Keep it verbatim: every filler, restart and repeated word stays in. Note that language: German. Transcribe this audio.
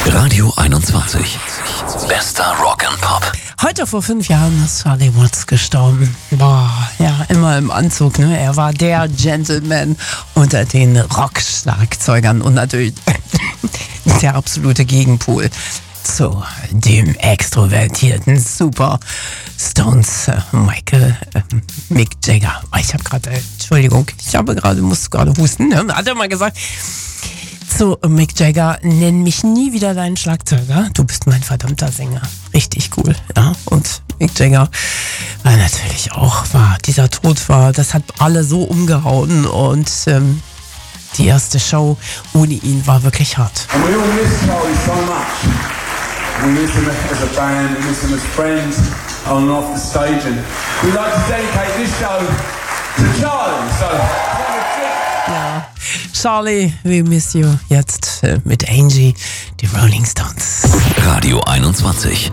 Radio einundzwanzig. Bester Rock and Pop. Heute vor fünf Jahren ist Charlie Watts gestorben. Boah, ja, immer im Anzug, ne? Er war der Gentleman unter den Rock-Schlagzeugern und natürlich der absolute Gegenpol zu dem extrovertierten Super Stones äh, Michael äh, Mick Jagger. Ich habe gerade, äh, Entschuldigung, ich habe gerade, muss gerade husten, ne? Hat er mal gesagt. Zu Mick Jagger, nenn mich nie wieder deinen Schlagzeuger, du bist mein verdammter Sänger. Richtig cool, ja. Und Mick Jagger war natürlich auch, war, dieser Tod war, das hat alle so umgehauen und ähm, die erste Show ohne ihn war wirklich hart. And we all miss Charlie so much. We miss him as a band, we miss him as friends on and off the stage, and we'd like to dedicate this show to Charlie. So, ja, Charlie, we miss you. Jetzt äh, mit Angie, die Rolling Stones. Radio einundzwanzig.